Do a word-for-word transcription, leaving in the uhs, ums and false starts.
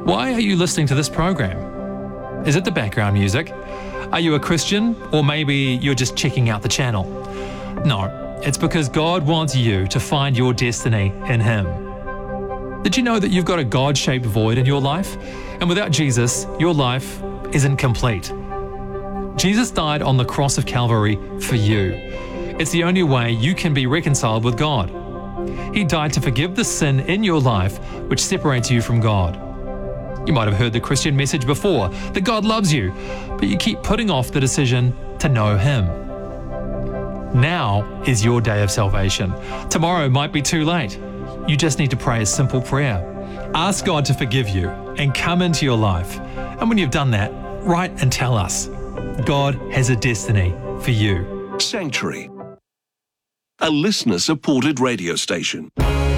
Why are you listening to this program? Is it the background music? Are you a Christian? Or maybe you're just checking out the channel? No, it's because God wants you to find your destiny in Him. Did you know that you've got a God-shaped void in your life? And without Jesus, your life isn't complete. Jesus died on the cross of Calvary for you. It's the only way you can be reconciled with God. He died to forgive the sin in your life which separates you from God. You might have heard the Christian message before, that God loves you, but you keep putting off the decision to know Him. Now is your day of salvation. Tomorrow might be too late. You just need to pray a simple prayer. Ask God to forgive you and come into your life. And when you've done that, write and tell us. God has a destiny for you. Sanctuary, a listener-supported radio station.